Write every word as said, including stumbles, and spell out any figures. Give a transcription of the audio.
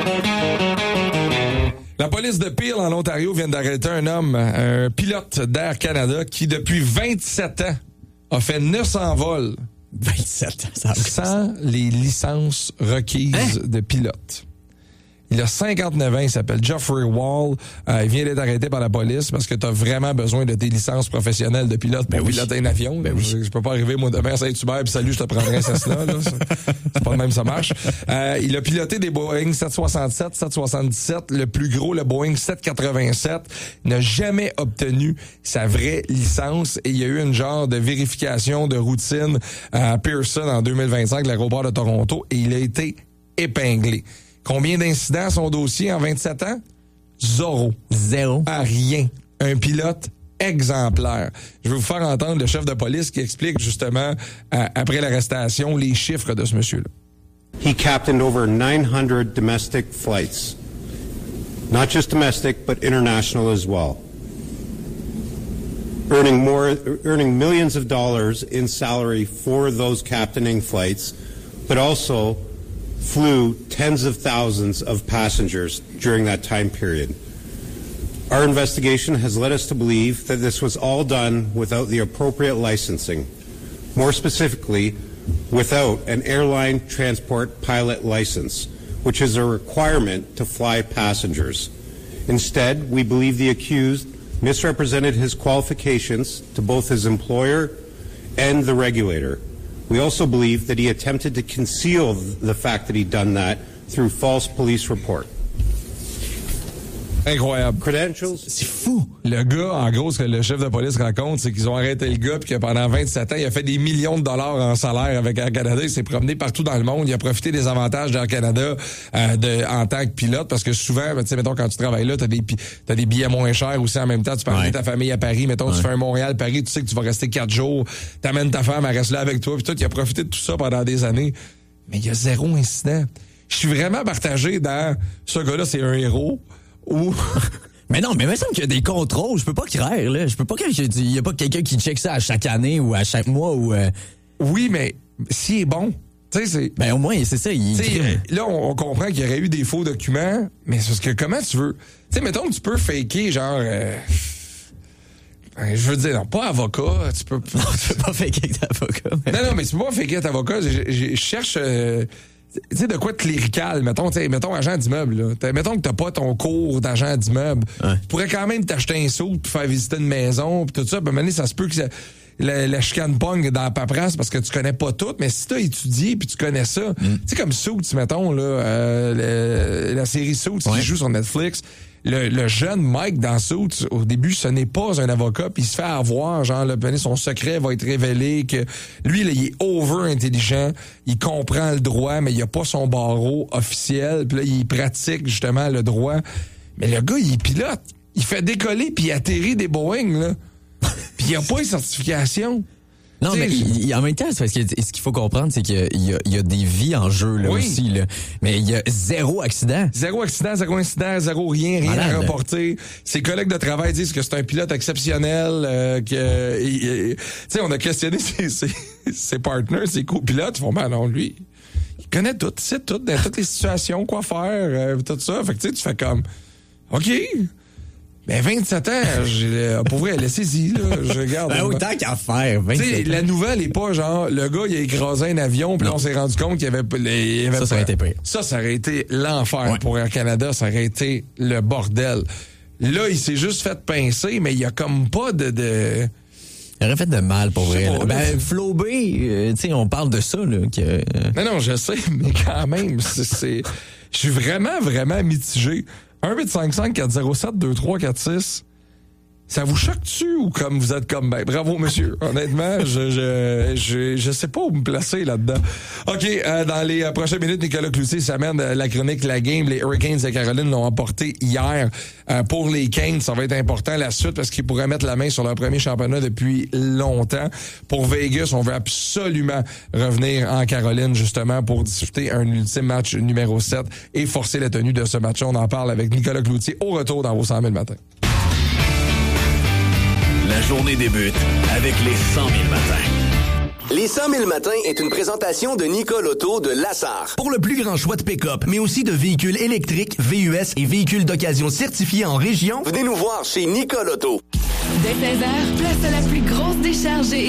La police de Peel, en Ontario, vient d'arrêter un homme, un pilote d'Air Canada, qui, depuis vingt-sept ans, a fait neuf cents vols. vingt-sept ans, ça sans les licences requises hein? de pilote. Il a cinquante-neuf ans, il s'appelle Geoffrey Wall. Euh, il vient d'être arrêté par la police parce que tu as vraiment besoin de tes licences professionnelles de pilote pour ben oui. piloter un avion. Ben oui. je, je peux pas arriver, moi, demain à Saint-Hubert, puis salut, je te prendrai un Cessna. Là. C'est, c'est pas de même, ça marche. Euh, il a piloté des Boeing sept soixante-sept, sept soixante-dix-sept, le plus gros, le Boeing sept quatre-vingt-sept. Il n'a jamais obtenu sa vraie licence et il y a eu une genre de vérification de routine à Pearson en deux mille vingt-cinq, l'aéroport de Toronto, et il a été épinglé. Combien d'incidents à son dossier en vingt-sept ans? Zéro. Zéro. À rien. Un pilote exemplaire. Je vais vous faire entendre le chef de police qui explique justement, euh, après l'arrestation, les chiffres de ce monsieur-là. He captained over nine hundred domestic flights. Not just domestic, but international as well. Earning more, earning millions of dollars in salary for those captaining flights, but also flew tens of thousands of passengers during that time period. Our investigation has led us to believe that this was all done without the appropriate licensing. More specifically, without an airline transport pilot license, which is a requirement to fly passengers. Instead, we believe the accused misrepresented his qualifications to both his employer and the regulator. We also believe that he attempted to conceal the fact that he'd done that through false police report. Incroyable. Credentials. C'est fou. Le gars, en gros, ce que le chef de police raconte, c'est qu'ils ont arrêté le gars puis que pendant vingt-sept ans, il a fait des millions de dollars en salaire avec Air Canada. Il s'est promené partout dans le monde. Il a profité des avantages d'Air Canada euh, de, en tant que pilote parce que souvent, tu sais, mettons, quand tu travailles là, t'as des, t'as des billets moins chers aussi en même temps. Tu peux amener ouais. ta famille à Paris. Mettons, ouais. tu fais un Montréal-Paris, tu sais que tu vas rester quatre jours. T'amènes ta femme, elle reste là avec toi. Puis toi, il a profité de tout ça pendant des années. Mais il y a zéro incident. Je suis vraiment partagé dans ce gars-là, c'est un héros ou... Mais non, mais il me semble qu'il y a des contrôles. Je peux pas craindre, là. Je peux pas qu'il y a pas quelqu'un qui check ça à chaque année ou à chaque mois ou... Euh... Oui, mais s'il est bon, tu sais, c'est... Ben, au moins, c'est ça. Il... Là, on, on comprend qu'il y aurait eu des faux documents, mais c'est parce que comment tu veux... Tu sais, mettons que tu peux faker, genre... Euh... Je veux dire, non, pas avocat, tu peux... Non, tu peux pas faker être avocat. Mais... Non, non, mais tu peux pas faker être avocat. Je, je, je cherche... Euh... Tu sais, de quoi de clérical, mettons, tu sais, mettons agent d'immeuble, là. T'as, mettons que t'as pas ton cours d'agent d'immeuble. Ouais. Tu pourrais quand même t'acheter un saut puis faire visiter une maison puis tout ça. Ben, maintenant, ça se peut que ça, la, la chicane pogne dans la paperasse parce que tu connais pas tout, mais si t'as étudié puis tu connais ça, mm. tu sais, comme Suits, mettons, là, euh, la, la série Suits ouais. qui joue sur Netflix, le, le jeune Mike dans Suits, au début, ce n'est pas un avocat, puis il se fait avoir, genre, là, son secret va être révélé, que lui, là, il est over-intelligent, il comprend le droit, mais il a pas son barreau officiel, puis là, il pratique, justement, le droit. Mais le gars, il pilote, il fait décoller, puis il atterrit des Boeing, là, puis il a pas une certification. Non, mais il, il, en même temps, c'est parce que ce qu'il faut comprendre, c'est qu'il y a, il y a, il y a des vies en jeu là oui. aussi. Là. Mais il y a zéro accident. Zéro accident, zéro incident, zéro rien, rien Malade. à rapporter. Ses collègues de travail disent que c'est un pilote exceptionnel. Euh, que, tu sais, on a questionné ses, ses, ses partners, ses copilotes. Ils font, ben non, lui, il connaît tout, il sait tout, dans toutes les situations, quoi faire, euh, tout ça. Fait que tu sais, tu fais comme, OK. Ben, vingt-sept ans, j'ai, pour vrai, laissez-y, là. Je regarde. Ben, autant qu'à faire, vingt-sept ans. La nouvelle est pas genre, le gars, il a écrasé un avion, puis on s'est rendu compte qu'il y avait, il y avait ça, ça aurait été pire. Ça, ça aurait été l'enfer ouais. pour Air Canada. Ça aurait été le bordel. Là, il s'est juste fait pincer, mais il y a comme pas de, de... Il aurait fait de mal, pour vrai. Pas, ben, Flo B, euh, tu sais, on parle de ça, là. Que, euh... Non, non, je sais, mais quand même, c'est, c'est... je suis vraiment, vraiment mitigé. un huit cinq cinq quatre zéro sept deux trois quatre six. Ça vous choque-tu ou comme vous êtes comme ben bravo monsieur. Honnêtement, je je je je sais pas où me placer là-dedans. OK, euh, dans les euh, prochaines minutes, Nicolas Cloutier s'amène euh, la chronique La Game. Les Hurricanes de Caroline l'ont emporté hier. Euh, pour les Canes, ça va être important la suite parce qu'ils pourraient mettre la main sur leur premier championnat depuis longtemps. Pour Vegas, on veut absolument revenir en Caroline justement pour disputer un ultime match numéro sept et forcer la tenue de ce match. On en parle avec Nicolas Cloutier au retour dans vos cent mille matins. La journée débute avec les cent mille matins. Les cent mille matins est une présentation de Nicole Auto de Lassar. Pour le plus grand choix de pick-up, mais aussi de véhicules électriques, V U S et véhicules d'occasion certifiés en région, venez nous voir chez Nicole Auto. Dès seize heures, place à la plus grosse décharge et